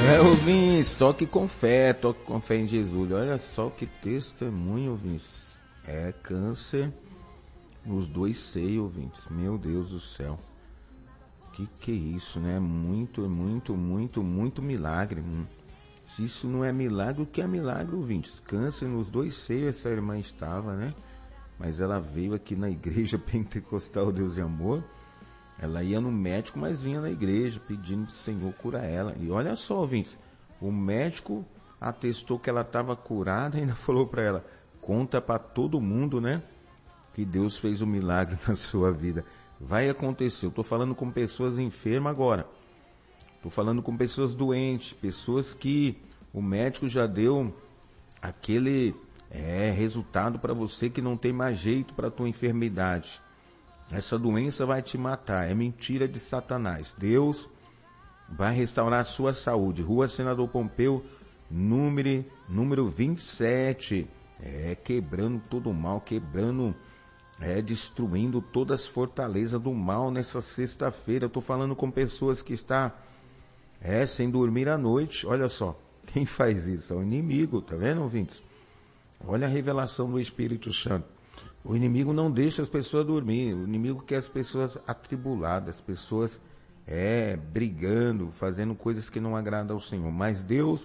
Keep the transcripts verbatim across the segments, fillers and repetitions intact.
É, ouvintes, toque com fé, toque com fé em Jesus. Olha só que testemunho, ouvintes. É câncer nos dois seios, ouvintes. Meu Deus do céu. Que que é isso, né? Muito, muito, muito, muito milagre. Se isso não é milagre, o que é milagre, ouvintes? Câncer nos dois seios essa irmã estava, né? Mas ela veio aqui na igreja pentecostal Deus de Amor. Ela ia no médico, mas vinha na igreja pedindo que o Senhor cura ela. E olha só, ouvintes, o médico atestou que ela estava curada e ainda falou para ela, conta para todo mundo, né? Que Deus fez um milagre na sua vida. Vai acontecer. Eu estou falando com pessoas enfermas agora. Estou falando com pessoas doentes, pessoas que o médico já deu aquele é, resultado para você que não tem mais jeito para a tua enfermidade. Essa doença vai te matar, é mentira de Satanás. Deus vai restaurar a sua saúde. Rua Senador Pompeu, número, número vinte e sete. É, quebrando todo o mal, quebrando, é, destruindo todas as fortalezas do mal nessa sexta-feira. Eu estou falando com pessoas que estão é, sem dormir à noite. Olha só, quem faz isso? É o inimigo, tá vendo, ouvintes? Olha a revelação do Espírito Santo. O inimigo não deixa as pessoas dormir. O inimigo quer as pessoas atribuladas, as pessoas é, brigando, fazendo coisas que não agradam ao Senhor. Mas Deus,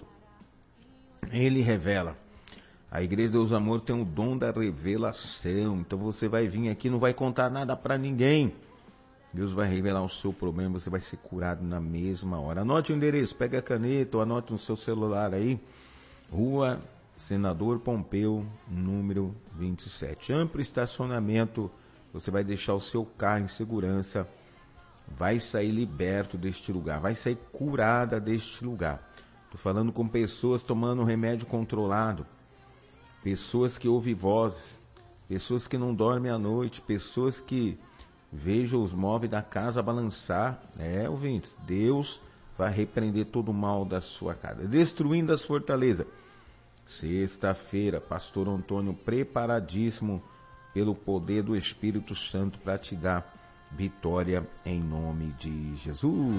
Ele revela. A Igreja Deus Amor tem o dom da revelação. Então você vai vir aqui, não vai contar nada para ninguém. Deus vai revelar o seu problema, você vai ser curado na mesma hora. Anote o endereço, pega a caneta ou anote no seu celular aí. Rua Senador Pompeu, número vinte e sete. Amplo estacionamento, você vai deixar o seu carro em segurança, vai sair liberto deste lugar, vai sair curada deste lugar. Estou falando com pessoas tomando remédio controlado, pessoas que ouvem vozes, pessoas que não dormem à noite, pessoas que vejam os móveis da casa balançar. É, ouvintes, Deus vai repreender todo o mal da sua casa, destruindo as fortalezas. Sexta-feira, Pastor Antônio preparadíssimo pelo poder do Espírito Santo para te dar vitória em nome de Jesus.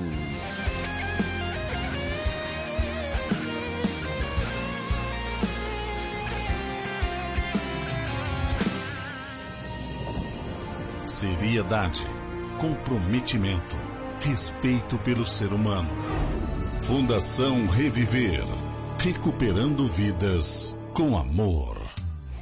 Seriedade, comprometimento, respeito pelo ser humano. Fundação Reviver. Recuperando vidas com amor.